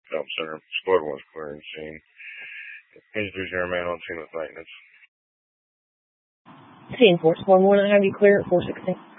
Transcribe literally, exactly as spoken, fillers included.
Help Center. Squad one's clearing scene. Engine three zero man on scene with maintenance. ten four, Squad one, I have you clear at four sixteen.